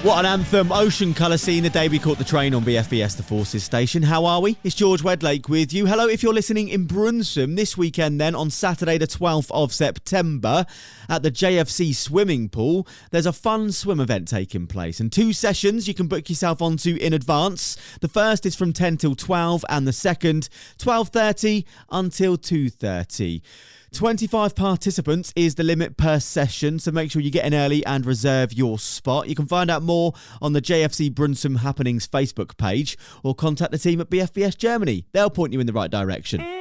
What an anthem. Ocean colour scene the day we caught the train on BFBS The Forces station. How are we? It's George Wedlake with you. Hello, if you're listening in Brunsum this weekend then, on Saturday the 12th of September at the JFC swimming pool, there's a fun swim event taking place and 2 sessions you can book yourself onto in advance. The first is from 10 till 12 and the second 12:30 until 2:30. 25 participants is the limit per session, so make sure you get in early and reserve your spot. You can find out more on the JFC Brunsum Happenings Facebook page or contact the team at BFBS Germany. They'll point you in the right direction.